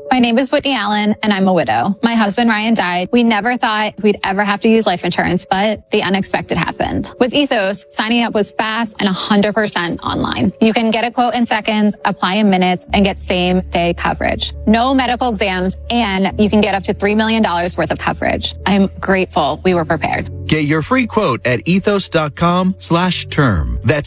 My name is Whitney Allen, and I'm a widow. My husband, Ryan, died. We never thought we'd ever have to use life insurance, but the unexpected happened. With Ethos, signing up was fast and 100% online. You can get a quote in seconds, apply in minutes, and get same-day coverage. No medical exams, and you can get up to $3 million worth of coverage. I'm grateful we were prepared. Get your free quote at ethos.com/term. That's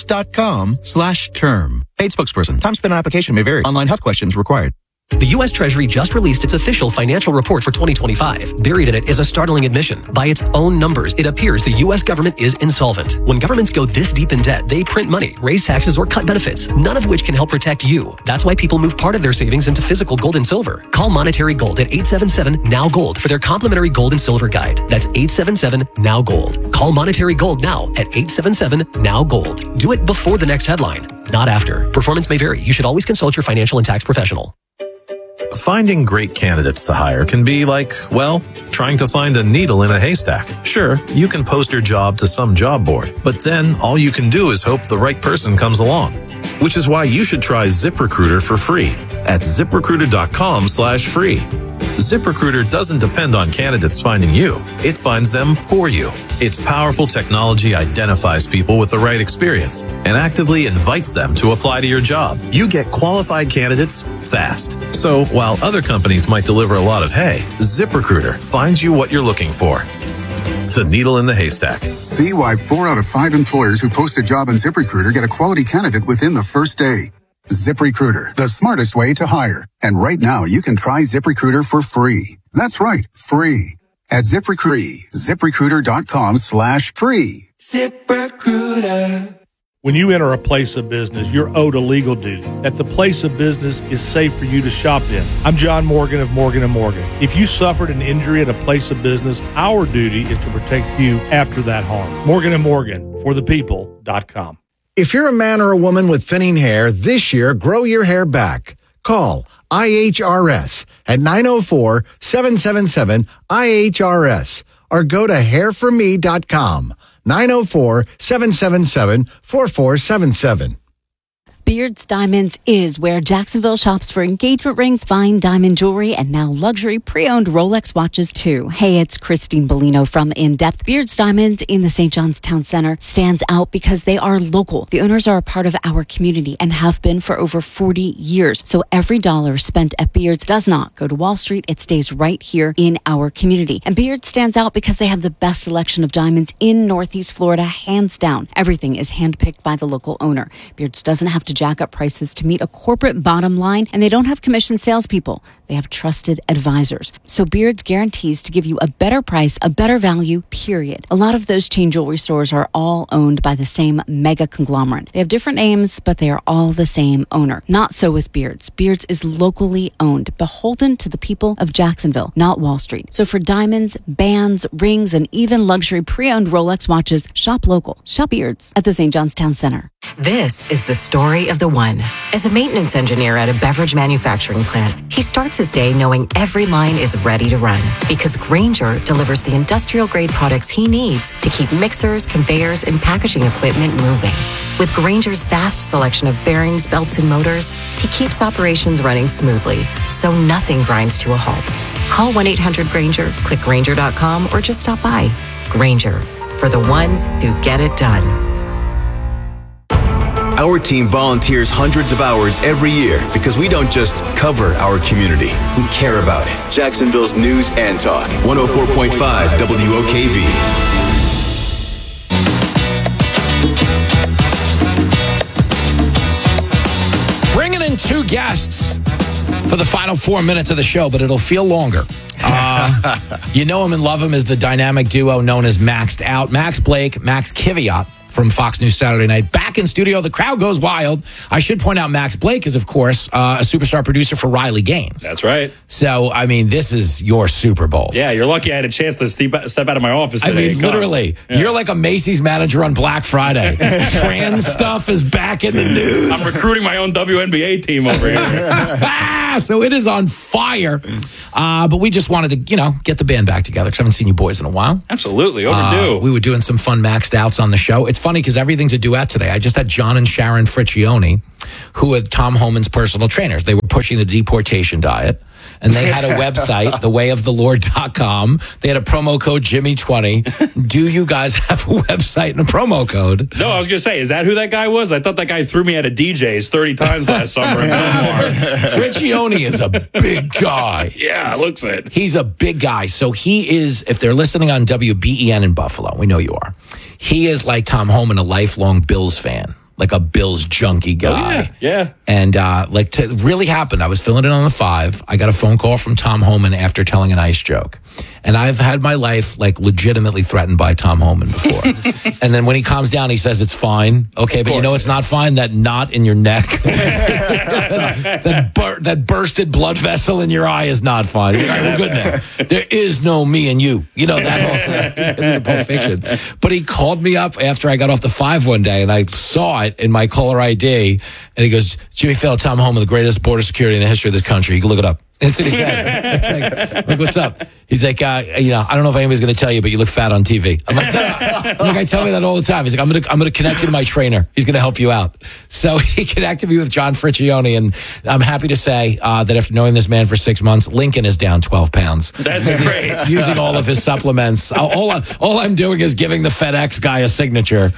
ethos.com/term. Paid spokesperson. Time spent on application may vary. Online health questions required. The U.S. Treasury just released its official financial report for 2025. Buried in it is a startling admission. By its own numbers, it appears the U.S. government is insolvent. When governments go this deep in debt, they print money, raise taxes, or cut benefits, none of which can help protect you. That's why people move part of their savings into physical gold and silver. Call Monetary Gold at 877-NOW-GOLD for their complimentary gold and silver guide. That's 877-NOW-GOLD. Call Monetary Gold now at 877-NOW-GOLD. Do it before the next headline, not after. Performance may vary. You should always consult your financial and tax professional. Finding great candidates to hire can be like, well, trying to find a needle in a haystack. Sure, you can post your job to some job board, but then all you can do is hope the right person comes along. Which is why you should try ZipRecruiter for free at ZipRecruiter.com/free. ZipRecruiter doesn't depend on candidates finding you. It finds them for you. Its powerful technology identifies people with the right experience and actively invites them to apply to your job. You get qualified candidates fast. So while other companies might deliver a lot of hay, ZipRecruiter finds you what you're looking for. The needle in the haystack. See why 4 out of 5 employers who post a job on ZipRecruiter get a quality candidate within the first day. ZipRecruiter, the smartest way to hire. And right now, you can try ZipRecruiter for free. That's right, free. At ZipRecruiter, ZipRecruiter.com/free. ZipRecruiter. When you enter a place of business, you're owed a legal duty that the place of business is safe for you to shop in. I'm John Morgan of Morgan & Morgan. If you suffered an injury at a place of business, our duty is to protect you after that harm. Morgan & Morgan, forthepeople.com. If you're a man or a woman with thinning hair, this year, grow your hair back. Call IHRS at 904-777-IHRS or go to hairforme.com. 904-777-4477. Beards Diamonds is where Jacksonville shops for engagement rings, fine diamond jewelry, and now luxury pre-owned Rolex watches too. Hey, it's Christine Bellino from In Depth. Beards Diamonds in the St. John's Town Center stands out because they are local. The owners are a part of our community and have been for over 40 years. So every dollar spent at Beards does not go to Wall Street. It stays right here in our community. And Beards stands out because they have the best selection of diamonds in Northeast Florida, hands down. Everything is handpicked by the local owner. Beards doesn't have to jack up prices to meet a corporate bottom line, and they don't have commissioned salespeople. They have trusted advisors. So Beards guarantees to give you a better price, a better value, period. A lot of those chain jewelry stores are all owned by the same mega conglomerate. They have different names, but they are all the same owner. Not so with Beards. Beards is locally owned, beholden to the people of Jacksonville, not Wall Street. So for diamonds, bands, rings, and even luxury pre-owned Rolex watches, shop local. Shop Beards at the St. John's Town Center. This is the story of the one. As a maintenance engineer at a beverage manufacturing plant, he starts his day knowing every line is ready to run because Grainger delivers the industrial-grade products he needs to keep mixers, conveyors, and packaging equipment moving. With Grainger's vast selection of bearings, belts, and motors, he keeps operations running smoothly, so nothing grinds to a halt. Call 1-800-GRAINGER, click Grainger.com, or just stop by. Grainger, for the ones who get it done. Our team volunteers hundreds of hours every year because we don't just cover our community, we care about it. Jacksonville's News and Talk, 104.5 WOKV. Bringing in 2 guests for the final 4 minutes of the show, but it'll feel longer. You know him and love him as the dynamic duo known as Maxed Out. Max Blake, Max Kiviat from Fox News Saturday Night. Back in studio, the crowd goes wild. I should point out Max Blake is, of course, a superstar producer for Riley Gaines. That's right. So, I mean, this is your Super Bowl. Yeah, you're lucky I had a chance to step out of my office today. I mean, literally, you're like a Macy's manager on Black Friday. Trans stuff is back in the news. I'm recruiting my own WNBA team over here. So it is on fire. But we just wanted to, get the band back together because I haven't seen you boys in a while. Absolutely. Overdue. We were doing some fun Maxed Outs on the show. It's funny because everything's a duet today. I just had John and Sharon Friccioni, who are Tom Homan's personal trainers. They were pushing the deportation diet. And they had a website, thewayoftheLord.com. They had a promo code Jimmy20. Do you guys have a website and a promo code? No, I was going to say, is that who that guy was? I thought that guy threw me at a DJ's 30 times last summer. Friccioni is a big guy. Yeah, looks it. He's a big guy. So he is, if they're listening on WBEN in Buffalo, we know you are. He is like Tom Homan, a lifelong Bills fan. Like a Bills junkie guy. Oh, yeah. And it really happened. I was filling in on the 5. I got a phone call from Tom Homan after telling an ice joke. And I've had my life like legitimately threatened by Tom Homan before. And then when he calms down, he says it's fine. Okay, but you know it's not fine? That knot in your neck. that bursted blood vessel in your eye is not fine. All right, we're good now. There is no me and you. You know that whole thing. It's Pulp Fiction. But he called me up after I got off the 5 one day, and I saw it in my caller ID, and he goes, Jimmy Fail, Tom Homan, the greatest border security in the history of this country. You can look it up. That's what he said. It's like, what's up? He's like, I don't know if anybody's going to tell you, but you look fat on TV. I'm like, I tell me that all the time. He's like, I'm going to connect you to my trainer. He's going to help you out. So he connected me with John Friccioni, and I'm happy to say that after knowing this man for 6 months, Lincoln is down 12 pounds. That's great. He's using all of his supplements. All I'm doing is giving the FedEx guy a signature.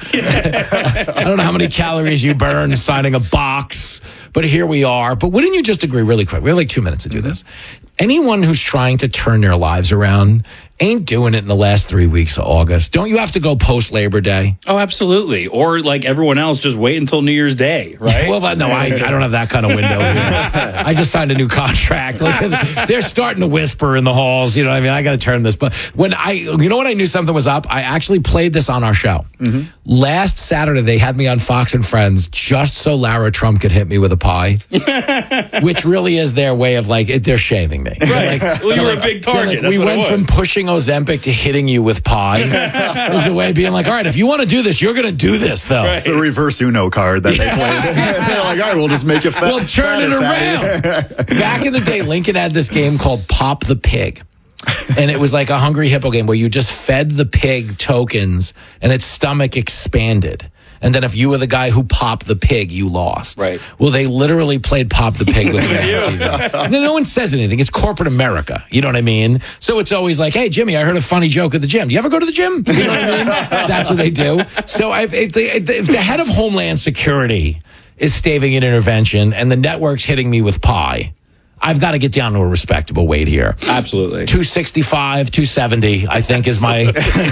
I don't know how many calories you burn signing a box, but here we are. But wouldn't you just agree really quick? We have like 2 minutes to do this. Anyone who's trying to turn their lives around ain't doing it in the last 3 weeks of August. Don't you have to go post Labor Day? Oh, absolutely. Or like everyone else, just wait until New Year's Day, right? Well, no, I don't have that kind of window. I just signed a new contract. Like, they're starting to whisper in the halls. You know what I mean? I got to turn this. But when you know when I knew something was up? I actually played this on our show. Mm-hmm. Last Saturday, they had me on Fox and Friends just so Lara Trump could hit me with a pie, which really is their way of like, they're shaming me. Right. Well, you were a big target. We went from pushing Ozempic to hitting you with pie. It was a way of being like, all right, if you want to do this, you're going to do this, though. Right. It's the reverse Uno card that they played. They're like, all right, we'll just make it fat. We'll turn it around. Back in the day, Lincoln had this game called Pop the Pig. And it was like a Hungry Hippo game where you just fed the pig tokens and its stomach expanded. And then if you were the guy who popped the pig, you lost. Right. Well, they literally played Pop the Pig with me. No one says anything. It's corporate America. You know what I mean? So it's always like, hey, Jimmy, I heard a funny joke at the gym. Do you ever go to the gym? You know what I mean? That's what they do. So if the head of Homeland Security is staving an intervention and the network's hitting me with pie, I've got to get down to a respectable weight here. Absolutely. 265, 270, I think is my...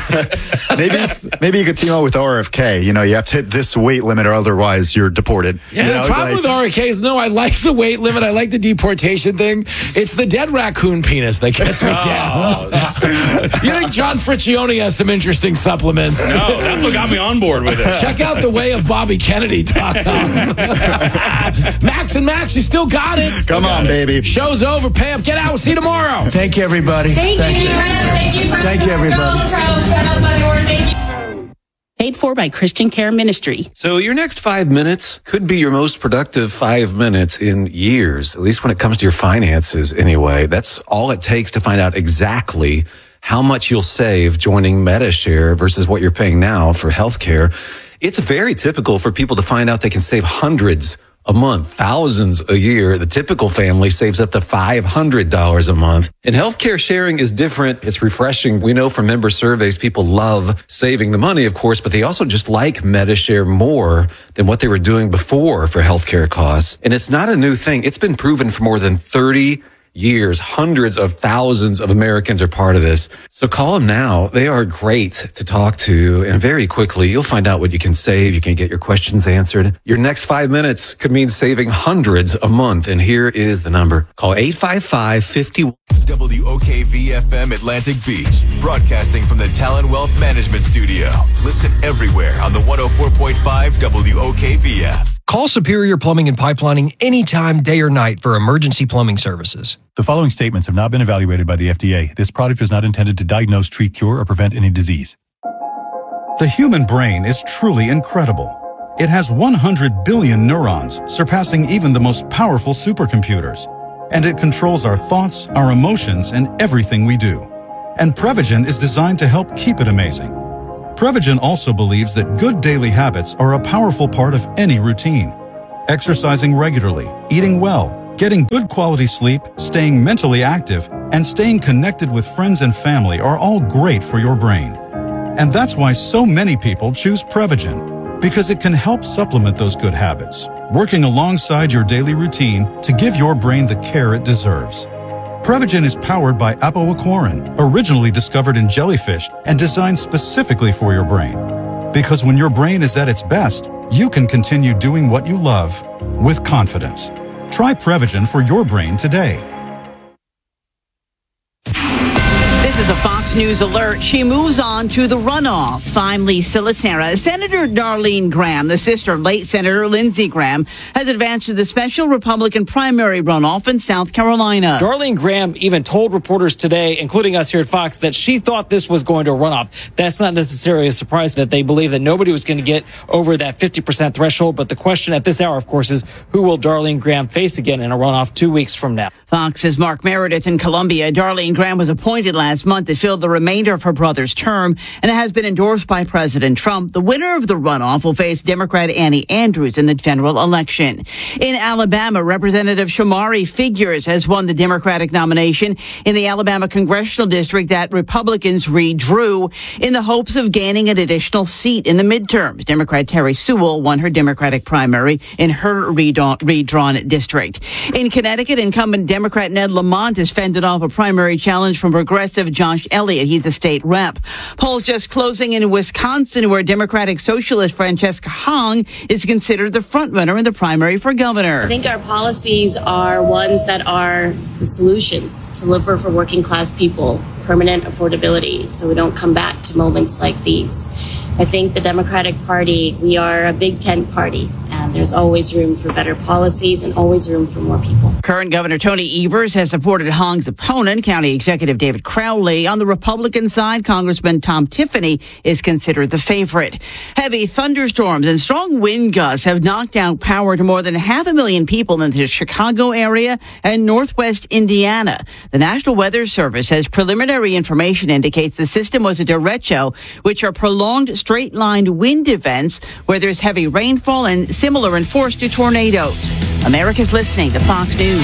maybe you could team up with RFK. You know, you have to hit this weight limit or otherwise you're deported. Yeah, you know, the problem with RFK is, no, I like the weight limit. I like the deportation thing. It's the dead raccoon penis that gets me down. You think John Friccioni has some interesting supplements? No, that's what got me on board with it. Check out thewayofbobbykennedy.com. Max and Max, you still got it. Come on, baby. Show's over. Pam, get out. We'll see you tomorrow. Thank you, everybody. Thank you. Thank you, everybody. Paid for by Christian Care Ministry. So your next 5 minutes could be your most productive 5 minutes in years, at least when it comes to your finances anyway. That's all it takes to find out exactly how much you'll save joining Medi-Share versus what you're paying now for healthcare. It's very typical for people to find out they can save hundreds a month, thousands a year. The typical family saves up to $500 a month. And healthcare sharing is different. It's refreshing. We know from member surveys, people love saving the money, of course, but they also just like Medi-Share more than what they were doing before for healthcare costs. And it's not a new thing. It's been proven for more than 30 years. Hundreds of thousands of Americans are part of this. So call them now. They are great to talk to. And very quickly, you'll find out what you can save. You can get your questions answered. Your next 5 minutes could mean saving hundreds a month. And here is the number. Call 855-50. WOKV-FM Atlantic Beach. Broadcasting from the Talon Wealth Management Studio. Listen everywhere on the 104.5 WOKV app. Call Superior Plumbing and Pipelining anytime, day or night for emergency plumbing services. The following statements have not been evaluated by the FDA. This product is not intended to diagnose, treat, cure, or prevent any disease. The human brain is truly incredible. It has 100 billion neurons, surpassing even the most powerful supercomputers. And it controls our thoughts, our emotions, and everything we do. And Prevagen is designed to help keep it amazing. Prevagen also believes that good daily habits are a powerful part of any routine. Exercising regularly, eating well, getting good quality sleep, staying mentally active, and staying connected with friends and family are all great for your brain. And that's why so many people choose Prevagen, because it can help supplement those good habits, working alongside your daily routine to give your brain the care it deserves. Prevagen is powered by apoaquarin, originally discovered in jellyfish and designed specifically for your brain. Because when your brain is at its best, you can continue doing what you love with confidence. Try Prevagen for your brain today. This is a Fox News alert. She moves on to the runoff. I'm Lisa Lacera. Senator Darlene Graham, the sister of late Senator Lindsey Graham, has advanced to the special Republican primary runoff in South Carolina. Darlene Graham even told reporters today, including us here at Fox, that she thought this was going to run up. That's not necessarily a surprise that they believe that nobody was going to get over that 50% threshold. But the question at this hour, of course, is who will Darlene Graham face again in a runoff 2 weeks from now? Fox's Mark Meredith in Columbia. Darlene Graham was appointed last month to fill the remainder of her brother's term, and it has been endorsed by President Trump. The winner of the runoff will face Democrat Annie Andrews in the general election. In Alabama, Representative Shamari Figures has won the Democratic nomination in the Alabama congressional district that Republicans redrew in the hopes of gaining an additional seat in the midterms. Democrat Terry Sewell won her Democratic primary in her redrawn district. In Connecticut, incumbent Democrat Ned Lamont has fended off a primary challenge from progressive Josh Elliott. He's a state rep. Polls just closing in Wisconsin, where Democratic Socialist Francesca Hong is considered the frontrunner in the primary for governor. I think our policies are ones that are the solutions to deliver for working class people, permanent affordability, so we don't come back to moments like these. I think the Democratic Party, we are a big tent party, and there's always room for better policies and always room for more people. Current Governor Tony Evers has supported Hong's opponent, County Executive David Crowley. On the Republican side, Congressman Tom Tiffany is considered the favorite. Heavy thunderstorms and strong wind gusts have knocked out power to more than 500,000 people in the Chicago area and northwest Indiana. The National Weather Service says preliminary information indicates the system was a derecho, which are prolonged straight-lined wind events where there's heavy rainfall and similar in force to tornadoes. America's listening to Fox News.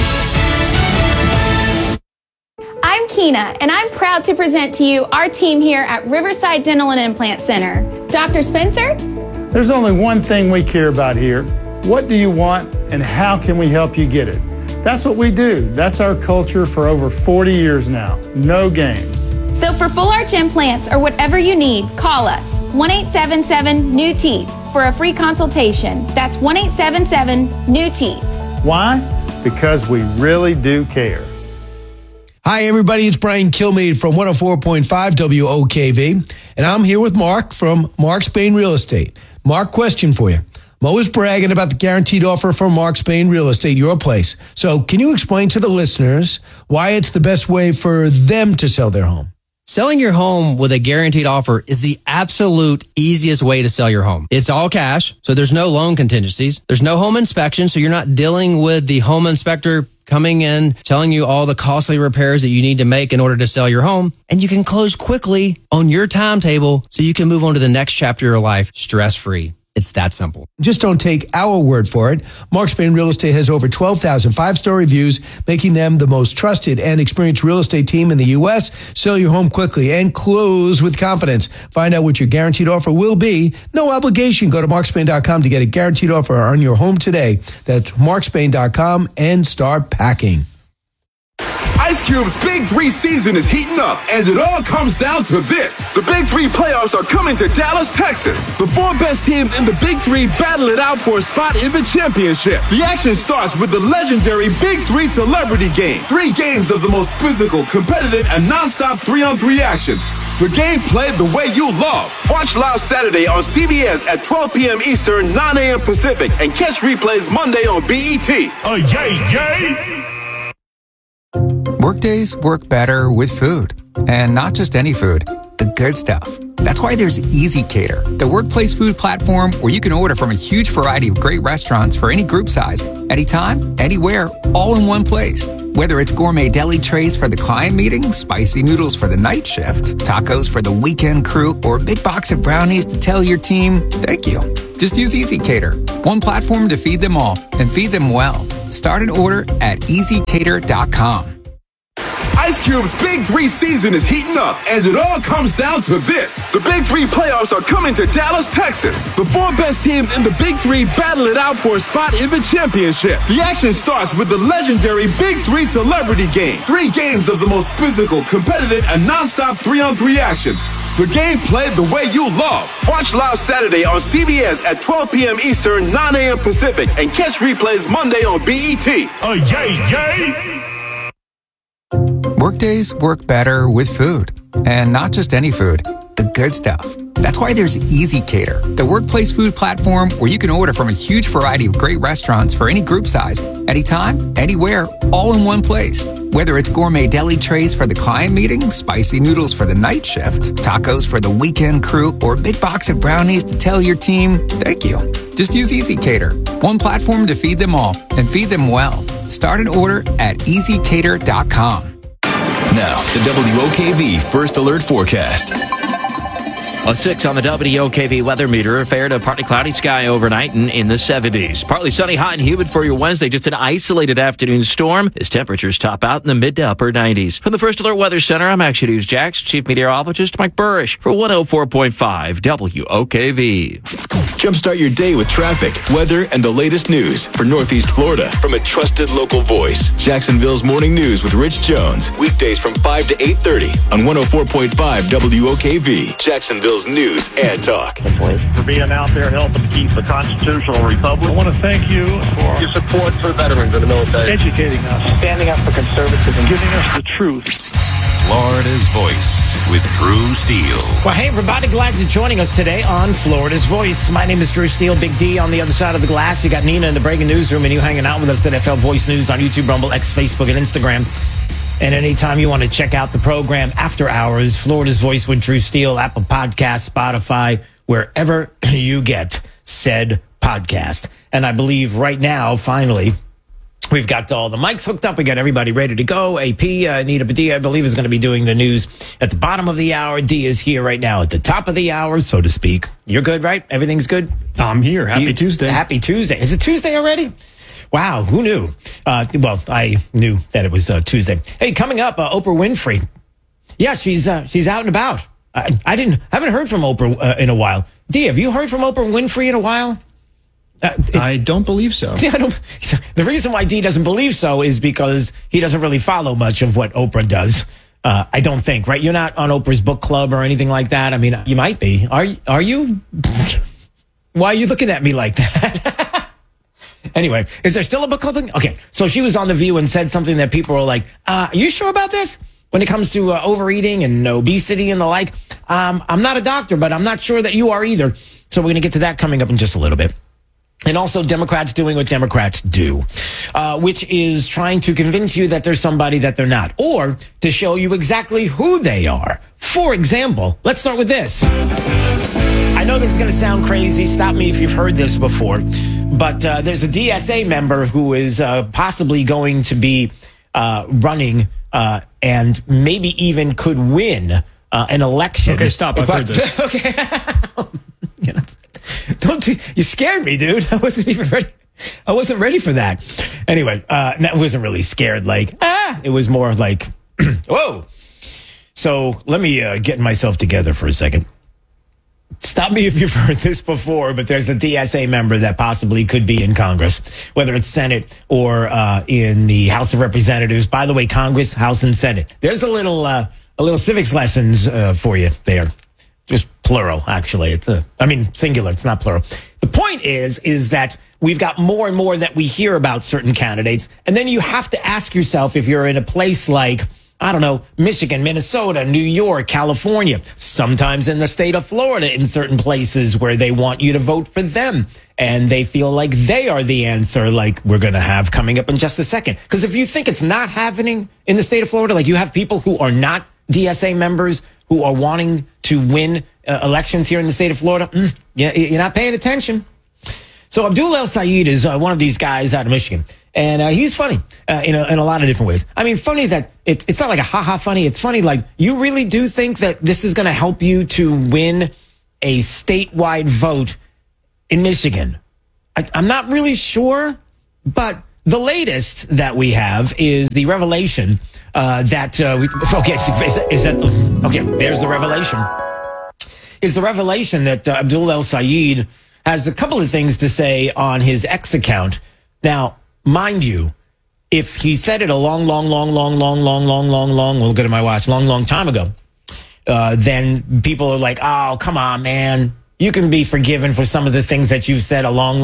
I'm Keena, and I'm proud to present to you our team here at Riverside Dental and Implant Center. Dr. Spencer? There's only one thing we care about here. What do you want, and how can we help you get it? That's what we do. That's our culture for over 40 years now. No games. So for full arch implants or whatever you need, call us 1-877-NEW-TEETH for a free consultation. That's 1-877-NEW-TEETH. Why? Because we really do care. Hi, everybody. It's Brian Kilmeade from 104.5 WOKV, and I'm here with Mark from Mark Spain Real Estate. Mark, question for you. I'm always bragging about the guaranteed offer from Mark Spain Real Estate, your place. So can you explain to the listeners why it's the best way for them to sell their home? Selling your home with a guaranteed offer is the absolute easiest way to sell your home. It's all cash, so there's no loan contingencies. There's no home inspection, so you're not dealing with the home inspector coming in, telling you all the costly repairs that you need to make in order to sell your home. And you can close quickly on your timetable so you can move on to the next chapter of your life stress-free. It's that simple. Just don't take our word for it. Mark Spain Real Estate has over 12,000 five-star reviews, making them the most trusted and experienced real estate team in the U.S. Sell your home quickly and close with confidence. Find out what your guaranteed offer will be. No obligation. Go to markspain.com to get a guaranteed offer on your home today. That's markspain.com and start packing. Ice Cube's Big 3 season is heating up, and it all comes down to this. The Big 3 playoffs are coming to Dallas, Texas. The 4 best teams in the Big 3 battle it out for a spot in the championship. The action starts with the legendary Big 3 Celebrity Game. 3 games of the most physical, competitive, and nonstop 3-on-3 action. The game played the way you love. Watch live Saturday on CBS at 12 p.m. Eastern, 9 a.m. Pacific, and catch replays Monday on BET. Yay! Workdays work better with food, and not just any food. The the good stuff. That's why there's ezCater, the workplace food platform where you can order from a huge variety of great restaurants for any group size, anytime, anywhere, all in one place. Whether it's gourmet deli trays for the client meeting, spicy noodles for the night shift, tacos for the weekend crew, or a big box of brownies to tell your team, thank you. Just use ezCater, one platform to feed them all and feed them well. Start an order at ezcater.com. Ice Cube's Big 3 season is heating up, and it all comes down to this. The Big 3 playoffs are coming to Dallas, Texas. The 4 best teams in the Big 3 battle it out for a spot in the championship. The action starts with the legendary Big 3 Celebrity Game. 3 games of the most physical, competitive, and non-stop 3-on-3 action. The game played the way you love. Watch live Saturday on CBS at 12 p.m. Eastern, 9 a.m. Pacific, and catch replays Monday on BET. Yay! Workdays work better with food. And not just any food, the good stuff. That's why there's ezCater, the workplace food platform where you can order from a huge variety of great restaurants for any group size, anytime, anywhere, all in one place. Whether it's gourmet deli trays for the client meeting, spicy noodles for the night shift, tacos for the weekend crew, or a big box of brownies to tell your team, thank you. Just use ezCater, one platform to feed them all and feed them well. Start an order at ezcater.com. Now, the WOKV First Alert Forecast. A 6 on the WOKV weather meter. Fair to partly cloudy sky overnight and in the 70s. Partly sunny, hot and humid for your Wednesday. Just an isolated afternoon storm as temperatures top out in the mid to upper 90s. From the First Alert Weather Center, I'm Action News Jax Chief Meteorologist Mike Burrish for 104.5 WOKV. Jumpstart your day with traffic, weather, and the latest news for Northeast Florida from a trusted local voice. Jacksonville's Morning News with Rich Jones. Weekdays from 5 to 8:30 on 104.5 WOKV. Jacksonville's News and Talk. For being out there helping keep the constitutional republic. I want to thank you for your support for veterans in the military. Educating us. Standing up for conservatism. Giving us the truth. Florida's Voice with Drew Steele. Well, hey, everybody. Glad you're joining us today on Florida's Voice. My name is Drew Steele, Big D on the other side of the glass. You got Nina in the breaking newsroom and you hanging out with us at FL Voice News on YouTube, Rumble, X, Facebook, and Instagram. And anytime you want to check out the program after hours, Florida's Voice with Drew Steele, Apple Podcasts, Spotify, wherever you get said podcast. And I believe right now, finally, we've got all the mics hooked up. We got everybody ready to go. AP, Anita Padilla, I believe, is going to be doing the news at the bottom of the hour. D is here right now at the top of the hour, so to speak. You're good, right? Everything's good? I'm here. Happy Tuesday. Happy Tuesday. Is it Tuesday already? Wow, who knew? Well, I knew that it was Tuesday. Hey, coming up, Oprah Winfrey. Yeah, she's out and about. I haven't heard from Oprah in a while. D, have you heard from Oprah Winfrey in a while? I don't believe so. The reason why D doesn't believe so is because he doesn't really follow much of what Oprah does. I don't think, right? You're not on Oprah's book club or anything like that. I mean, you might be. Are you? Why are you looking at me like that? Anyway, is there still a book club? Okay, so she was on The View and said something that people were like, are you sure about this? When it comes to overeating and obesity and the like, I'm not a doctor, but I'm not sure that you are either. So we're going to get to that coming up in just a little bit. And also Democrats doing what Democrats do, which is trying to convince you that there's somebody that they're not, or to show you exactly who they are. For example, let's start with this. I know this is going to sound crazy. Stop me if you've heard this before. But there's a DSA member who is possibly going to be running and maybe even could win an election. Okay, stop. I've heard this. Okay. You scared me, dude. I wasn't even ready. I wasn't ready for that. Anyway, that wasn't really scared. Like, it was more like, whoa. So let me get myself together for a second. Stop me if you've heard this before, but there's a DSA member that possibly could be in Congress, whether it's Senate or in the House of Representatives. By the way, Congress, House, and Senate. There's a little civics lessons for you there. Just plural, actually. It's singular. It's not plural. The point is that we've got more and more that we hear about certain candidates, and then you have to ask yourself if you're in a place like, I don't know, Michigan, Minnesota, New York, California, sometimes in the state of Florida, in certain places where they want you to vote for them. And they feel like they are the answer, like we're going to have coming up in just a second. Because if you think it's not happening in the state of Florida, like you have people who are not DSA members who are wanting to win elections here in the state of Florida? You're not paying attention. So Abdul El Sayed is one of these guys out of Michigan. And he's funny in a lot of different ways. I mean, funny that it's not like a ha-ha funny. It's funny like, you really do think that this is going to help you to win a statewide vote in Michigan? I'm not really sure, but the latest that we have is the revelation there's the revelation. Is the revelation that Abdul El Sayed has a couple of things to say on his X account. Now, mind you, if he said it a long time ago, then people are like, oh, come on, man. You can be forgiven for some of the things that you've said a long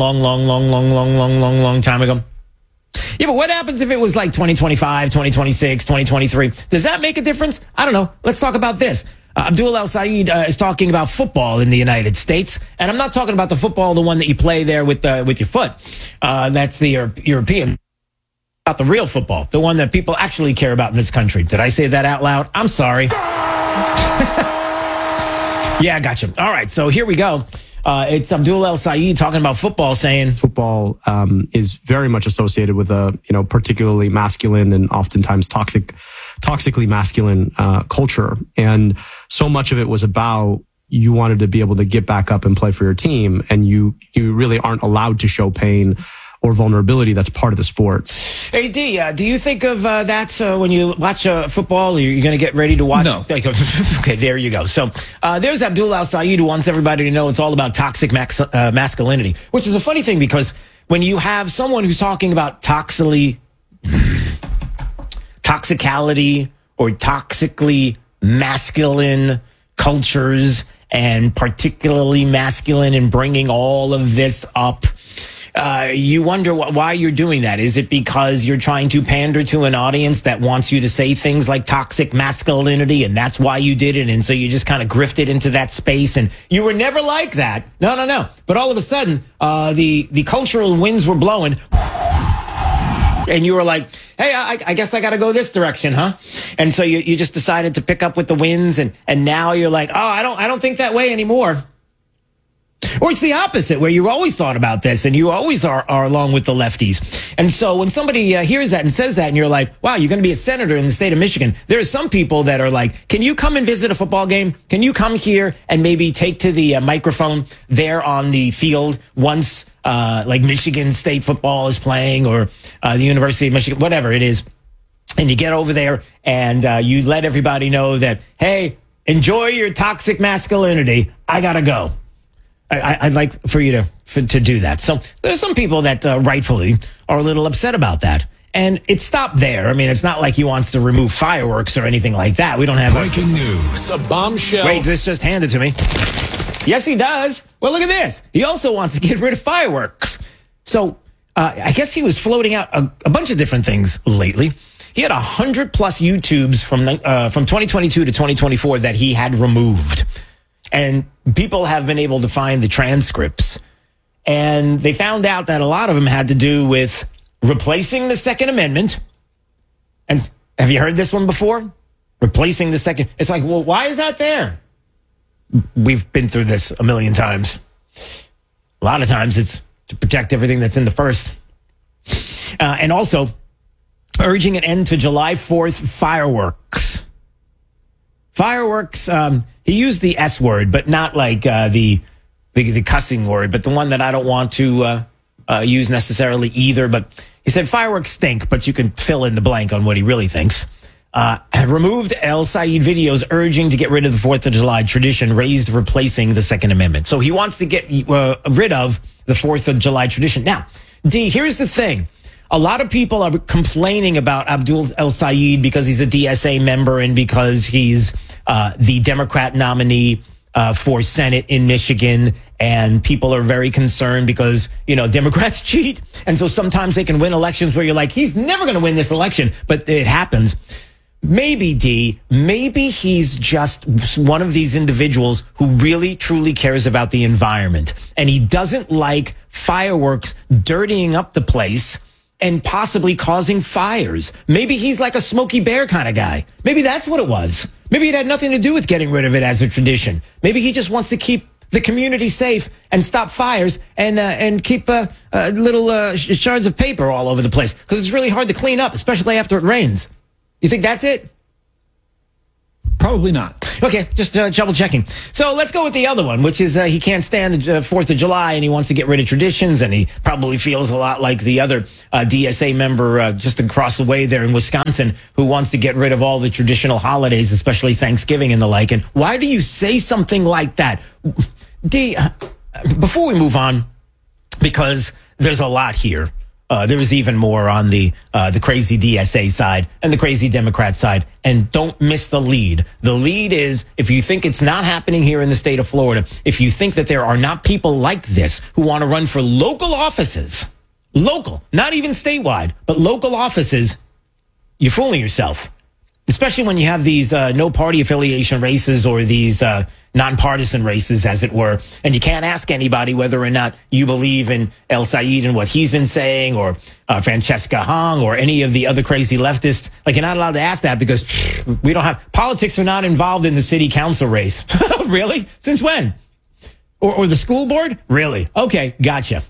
time ago. Yeah, but what happens if it was like 2025, 2026, 2023? Does that make a difference? I don't know. Let's talk about this. Abdul El Sayed is talking about football in the United States. And I'm not talking about the football, the one that you play there with your foot. That's the European. About the real football, the one that people actually care about in this country. Did I say that out loud? I'm sorry. Yeah, I got you. All right, so here we go. It's Abdul El Sayed talking about football, saying football is very much associated with a particularly masculine and oftentimes toxically masculine culture, and so much of it was about you wanted to be able to get back up and play for your team, and you really aren't allowed to show pain or vulnerability. That's part of the sport. Hey, D, do you think of that when you watch football? Or you're going to get ready to watch? No. Okay, there you go. So there's Abdul El Sayed, who wants everybody to know it's all about toxic masculinity, which is a funny thing because when you have someone who's talking about toxicality or toxically masculine cultures and particularly masculine and bringing all of this up, you wonder why you're doing that. Is it because you're trying to pander to an audience that wants you to say things like toxic masculinity and that's why you did it? And so you just kind of grifted into that space and you were never like that. No. But all of a sudden, the cultural winds were blowing and you were like, hey, I guess I got to go this direction, huh? And so you just decided to pick up with the winds and now you're like, oh, I don't think that way anymore. Or it's the opposite, where you always thought about this and you always are along with the lefties. And so when somebody hears that and says that and you're like, wow, you're going to be a senator in the state of Michigan. There are some people that are like, can you come and visit a football game? Can you come here and maybe take to the microphone there on the field once like Michigan State football is playing or the University of Michigan, whatever it is. And you get over there and you let everybody know that, hey, enjoy your toxic masculinity. I got to go. I'd like for you to do that. So there's some people that rightfully are a little upset about that. And it stopped there. I mean, it's not like he wants to remove fireworks or anything like that. We don't have breaking news. A bombshell. Wait, this just handed to me. Yes, he does. Well, look at this. He also wants to get rid of fireworks. So I guess he was floating out a bunch of different things lately. He had 100 plus YouTubes from 2022 to 2024 that he had removed. And people have been able to find the transcripts. And they found out that a lot of them had to do with replacing the Second Amendment. And have you heard this one before? Replacing the Second. It's like, well, why is that there? We've been through this a million times. A lot of times it's to protect everything that's in the First. And also urging an end to July 4th fireworks. Fireworks, he used the S word, but not like the cussing word, but the one that I don't want to use necessarily either. But he said fireworks stink, but you can fill in the blank on what he really thinks. Removed El Sayed videos urging to get rid of the 4th of July tradition, raised replacing the Second Amendment. So he wants to get rid of the 4th of July tradition. Now, D, here's the thing. A lot of people are complaining about Abdul El Sayed because he's a DSA member and because he's the Democrat nominee for Senate in Michigan. And people are very concerned because, Democrats cheat. And so sometimes they can win elections where you're like, he's never going to win this election. But it happens. Maybe, D, maybe he's just one of these individuals who really, truly cares about the environment. And he doesn't like fireworks dirtying up the place and possibly causing fires. Maybe he's like a Smokey Bear kind of guy. Maybe that's what it was. Maybe it had nothing to do with getting rid of it as a tradition. Maybe he just wants to keep the community safe and stop fires and keep little shards of paper all over the place because it's really hard to clean up, especially after it rains. You think that's it? Probably not. Okay, just double checking. So let's go with the other one, which is he can't stand the 4th of July and he wants to get rid of traditions, and he probably feels a lot like the other DSA member just across the way there in Wisconsin who wants to get rid of all the traditional holidays, especially Thanksgiving and the like. And why do you say something like that? D, before we move on, because there's a lot here. There's even more on the crazy DSA side and the crazy Democrat side. And don't miss the lead. The lead is, if you think it's not happening here in the state of Florida, if you think that there are not people like this who want to run for local offices, local, not even statewide, but local offices, you're fooling yourself. Especially when you have these no party affiliation races or these nonpartisan races, as it were. And you can't ask anybody whether or not you believe in El Said and what he's been saying, or Francesca Hong, or any of the other crazy leftists. Like, you're not allowed to ask that because we don't have, politics are not involved in the city council race. Really? Since when? Or the school board? Really? Okay, gotcha.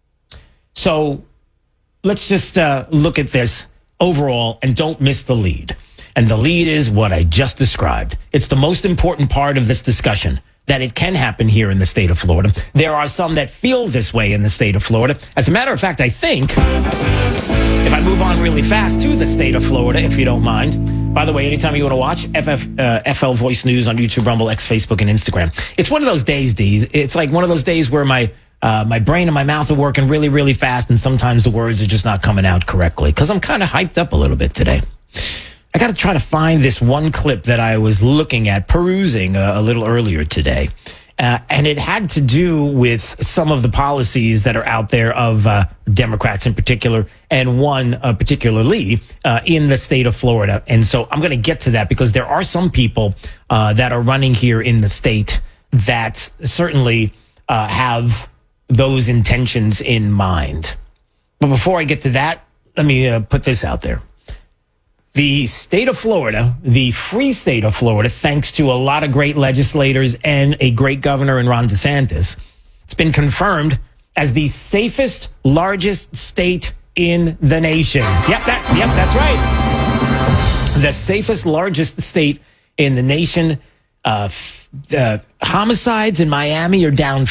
So let's just look at this overall and don't miss the lead. And the lead is what I just described. It's the most important part of this discussion, that it can happen here in the state of Florida. There are some that feel this way in the state of Florida. As a matter of fact, I think, if I move on really fast to the state of Florida, if you don't mind. By the way, anytime you want to watch, FL Voice News on YouTube, Rumble, X, Facebook, and Instagram. It's one of those days, D. It's like one of those days where my brain and my mouth are working really, really fast, and sometimes the words are just not coming out correctly, because I'm kind of hyped up a little bit today. I got to try to find this one clip that I was looking at, perusing a little earlier today. And it had to do with some of the policies that are out there of Democrats in particular, and one particularly in the state of Florida. And so I'm going to get to that because there are some people that are running here in the state that certainly have those intentions in mind. But before I get to that, let me put this out there. The state of Florida, the free state of Florida, thanks to a lot of great legislators and a great governor in Ron DeSantis, it's been confirmed as the safest, largest state in the nation. Yep, that's right. The safest, largest state in the nation. The homicides in Miami are down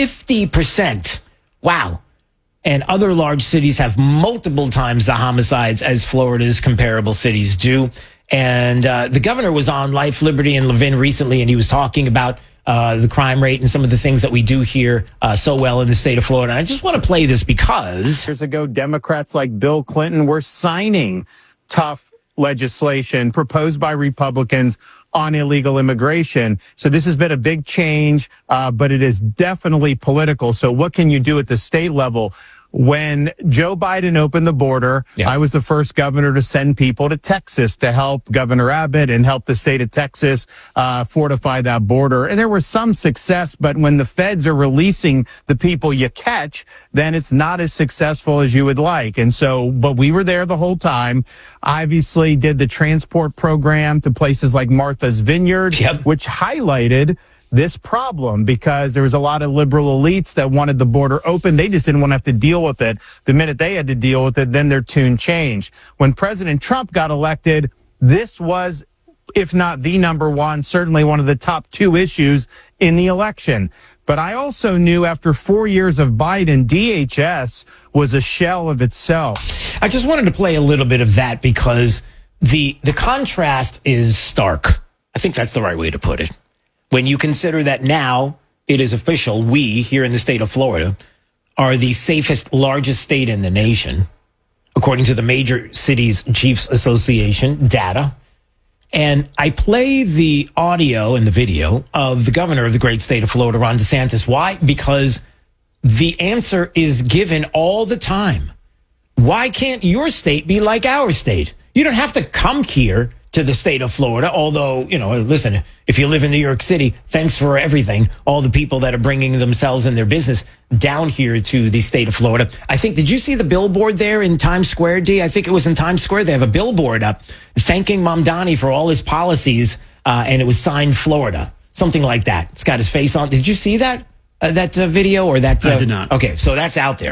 50%. Wow. And other large cities have multiple times the homicides as Florida's comparable cities do. And the governor was on Life, Liberty, and Levin recently, and he was talking about the crime rate and some of the things that we do here so well in the state of Florida. And I just want to play this because years ago, Democrats like Bill Clinton were signing tough legislation proposed by Republicans on illegal immigration. So this has been a big change, but it is definitely political. So what can you do at the state level? When Joe Biden opened the border, I was the first governor to send people to Texas to help Governor Abbott and help the state of Texas fortify that border. And there was some success, but when the feds are releasing the people you catch, then it's not as successful as you would like. And so, but we were there the whole time. Obviously did the transport program to places like Martha's Vineyard, which highlighted this problem because there was a lot of liberal elites that wanted the border open. They just didn't want to have to deal with it. The minute they had to deal with it, then their tune changed. When President Trump got elected, this was, if not the number one, certainly one of the top two issues in the election. But I also knew after 4 years of Biden, DHS was a shell of itself. I just wanted to play a little bit of that because the contrast is stark. I think that's the right way to put it. When you consider that now it is official, we here in the state of Florida are the safest, largest state in the nation, according to the Major Cities Chiefs Association data. And I play the audio and the video of the governor of the great state of Florida, Ron DeSantis. Why? Because the answer is given all the time. Why can't your state be like our state? You don't have to come here to the state of Florida, although, you know, listen, if you live in New York City, thanks for everything. All the people that are bringing themselves and their business down here to the state of Florida. I think, did you see the billboard there in Times Square, D? I think it was in Times Square. They have a billboard up thanking Mamdani for all his policies and it was signed Florida, something like that. It's got his face on. Did you see that video or that? I did not. Okay, so that's out there.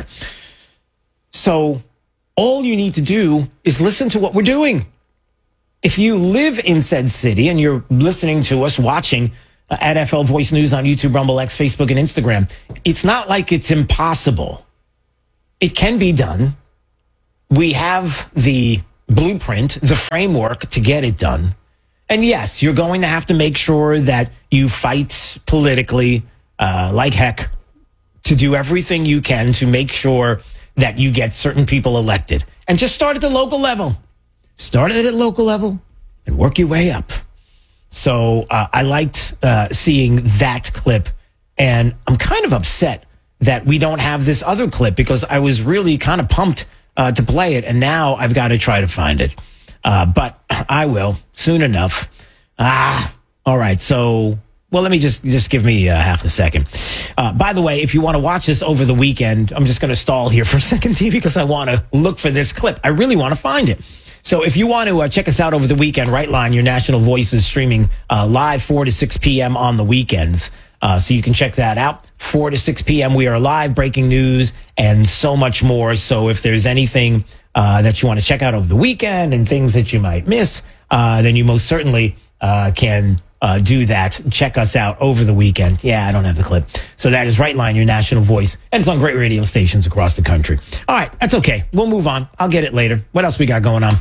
So all you need to do is listen to what we're doing. If you live in said city and you're listening to us, watching at FL Voice News on YouTube, Rumble, X, Facebook, and Instagram, it's not like it's impossible. It can be done. We have the blueprint, the framework to get it done. And yes, you're going to have to make sure that you fight politically like heck to do everything you can to make sure that you get certain people elected. And just start at the local level. Start at a local level and work your way up. So I liked seeing that clip. And I'm kind of upset that we don't have this other clip because I was really kind of pumped to play it. And now I've got to try to find it. But I will soon enough. All right. So, well, let me just give me half a second. By the way, if you want to watch this over the weekend, I'm just going to stall here for a second, TV, because I want to look for this clip. I really want to find it. So if you want to check us out over the weekend, Right Line, your national voice is streaming live 4 to 6 p.m. on the weekends. So you can check that out. 4 to 6 p.m. We are live, breaking news, and so much more. So if there's anything that you want to check out over the weekend and things that you might miss, then you most certainly can do that. Check us out over the weekend. Yeah, I don't have the clip. So that is Right Line, your national voice. And it's on great radio stations across the country. All right, that's okay. We'll move on. I'll get it later. What else we got going on?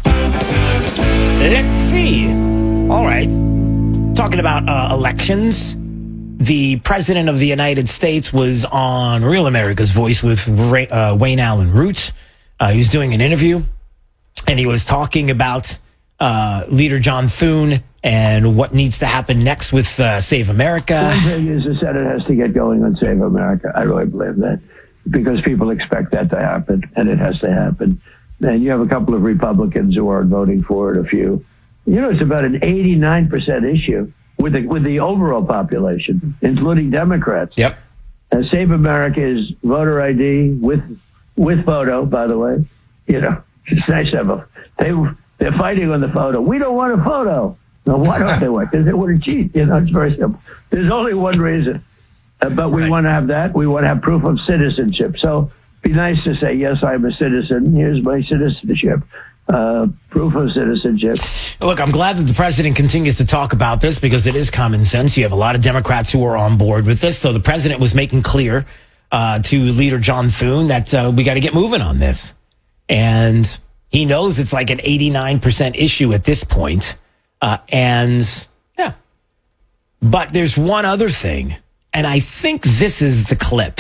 Let's see. All right. Talking about elections. The president of the United States was on Real America's Voice with Wayne Allen Root. He was doing an interview, and he was talking about Leader John Thune and what needs to happen next with Save America. One thing is the Senate has to get going on Save America. I really believe that because people expect that to happen, and it has to happen. And you have a couple of Republicans who aren't voting for it, a few. You know, it's about an 89% issue with the overall population, including Democrats. Yep. Save America is voter ID with photo, by the way. You know, it's nice to have they're fighting on the photo. We don't want a photo. No, why don't they want? Because they want to cheat. You know, it's very simple. There's only one reason. But we want to have that. We want to have proof of citizenship. So be nice to say, yes, I'm a citizen. Here's my citizenship. Proof of citizenship. Look, I'm glad that the president continues to talk about this because it is common sense. You have a lot of Democrats who are on board with this. So the president was making clear to Leader John Thune that we got to get moving on this. And he knows it's like an 89% issue at this point. And yeah, but there's one other thing, and I think this is the clip.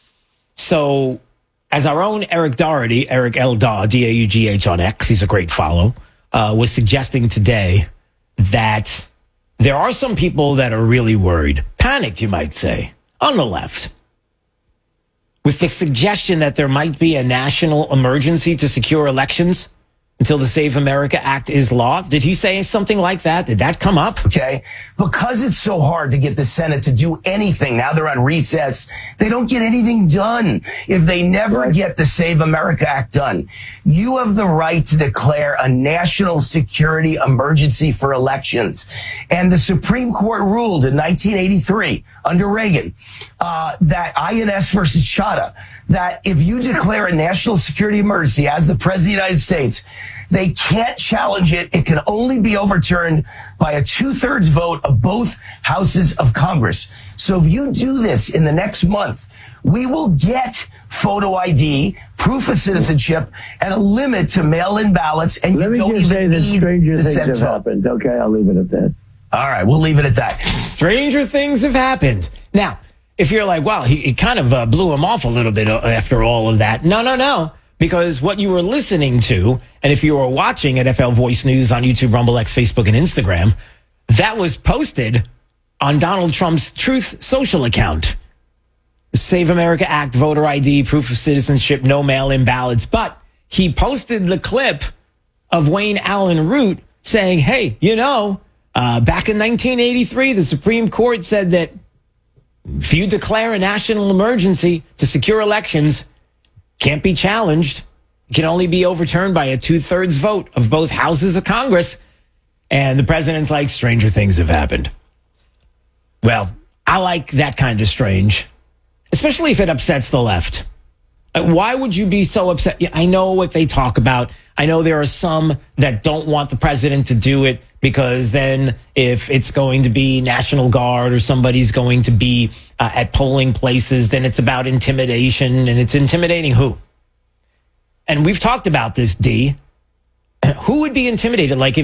So as our own Eric Doherty, Eric L. Daugh, D-A-U-G-H on X, he's a great follow, was suggesting today that there are some people that are really worried, panicked, you might say, on the left, with the suggestion that there might be a national emergency to secure elections until the Save America Act is law. Did he say something like that? Did that come up? Okay. Because it's so hard to get the Senate to do anything. Now they're on recess. They don't get anything done if they never get the Save America Act done. You have the right to declare a national security emergency for elections. And the Supreme Court ruled in 1983 under Reagan that INS versus Chadha, that if you declare a national security emergency as the President of the United States, they can't challenge it. It can only be overturned by a 2/3 vote of both houses of Congress. So if you do this in the next month, we will get photo ID, proof of citizenship, and a limit to mail-in ballots. And Let you don't me just say even that need stranger the things Senate have vote. happened. Okay, I'll leave it at that. All right, we'll leave it at that. Stranger things have happened. Now, if you're like, well, he kind of blew him off a little bit after all of that. No. Because what you were listening to, and if you were watching at FL Voice News on YouTube, Rumble, X, Facebook, and Instagram, that was posted on Donald Trump's Truth Social account. Save America Act, voter ID, proof of citizenship, no mail-in ballots. But he posted the clip of Wayne Allen Root saying, hey, you know, back in 1983, the Supreme Court said that if you declare a national emergency to secure elections, can't be challenged. It can only be overturned by a 2/3 vote of both houses of Congress. And the president's like, stranger things have happened. Well, I like that kind of strange, especially if it upsets the left. Why would you be so upset? I know what they talk about. I know there are some that don't want the president to do it because then if it's going to be National Guard or somebody's going to be at polling places, then it's about intimidation, and it's intimidating who? And we've talked about this, D. Who would be intimidated? Like